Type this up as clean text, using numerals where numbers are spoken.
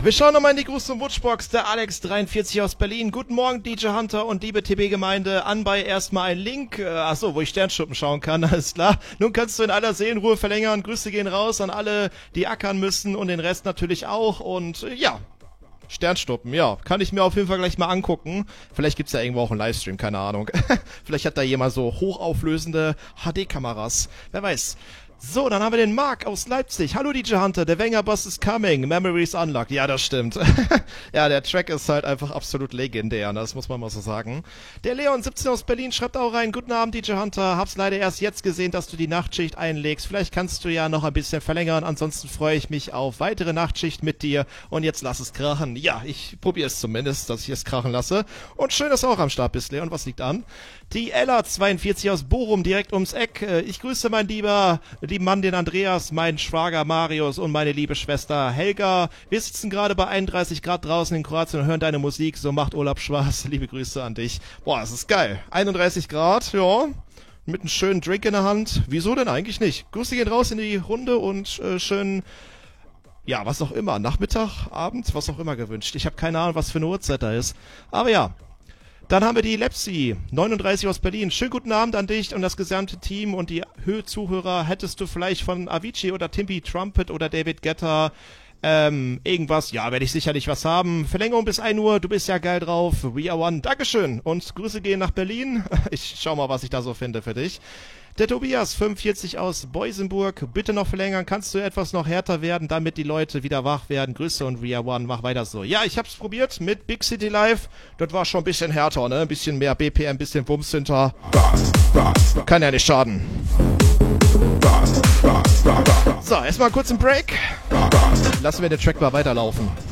Ja, wir schauen nochmal in die Gruß- und Wutschbox. Der Alex43 aus Berlin. Guten Morgen, DJ Hunter und liebe TB-Gemeinde. Anbei erstmal ein Link, wo ich Sternschuppen schauen kann, alles klar. Nun kannst du in aller Seelenruhe verlängern. Grüße gehen raus an alle, die ackern müssen und den Rest natürlich auch. Und ja, Sternschnuppen, ja, kann ich mir auf jeden Fall gleich mal angucken. Vielleicht gibt's ja irgendwo auch einen Livestream, keine Ahnung. Vielleicht hat da jemand so hochauflösende HD-Kameras. Wer weiß. So, dann haben wir den Marc aus Leipzig. Hallo DJ Hunter, der Wenger-Boss is coming. Memories unlocked. Ja, das stimmt. Ja, der Track ist halt einfach absolut legendär, das muss man mal so sagen. Der Leon17 aus Berlin schreibt auch rein. Guten Abend DJ Hunter. Hab's leider erst jetzt gesehen, dass du die Nachtschicht einlegst. Vielleicht kannst du ja noch ein bisschen verlängern. Ansonsten freue ich mich auf weitere Nachtschicht mit dir. Und jetzt lass es krachen. Ja, ich probiere es zumindest, dass ich es krachen lasse. Und schön, dass du auch am Start bist, Leon. Was liegt an? Die Ella42 aus Bochum, direkt ums Eck. Ich grüße mein lieben Mann, den Andreas, meinen Schwager Marius und meine liebe Schwester Helga. Wir sitzen gerade bei 31 Grad draußen in Kroatien und hören deine Musik. So macht Urlaub Spaß. Liebe Grüße an dich. Boah, das ist geil. 31 Grad, ja. Mit einem schönen Drink in der Hand. Wieso denn eigentlich nicht? Grüße gehen raus in die Runde und schön, ja, was auch immer. Nachmittag, Abend, was auch immer gewünscht. Ich habe keine Ahnung, was für eine Uhrzeit da ist. Aber ja. Dann haben wir die Lepsi, 39 aus Berlin. Schönen guten Abend an dich und das gesamte Team und die Zuhörer. Hättest du vielleicht von Avicii oder Timmy Trumpet oder David Guetta irgendwas? Ja, werde ich sicherlich was haben. Verlängerung bis 1 Uhr, du bist ja geil drauf. We are one. Dankeschön. Und Grüße gehen nach Berlin. Ich schau mal, was ich da so finde für dich. Der Tobias, 45 aus Boisenburg. Bitte noch verlängern. Kannst du etwas noch härter werden, damit die Leute wieder wach werden? Grüße und We are one. Mach weiter so. Ja, ich hab's probiert mit Big City Live. Das war schon ein bisschen härter, ne? Ein bisschen mehr BPM, ein bisschen Wumms hinter. Kann ja nicht schaden. So, erstmal kurz einen Break. Lassen wir den Track mal weiterlaufen.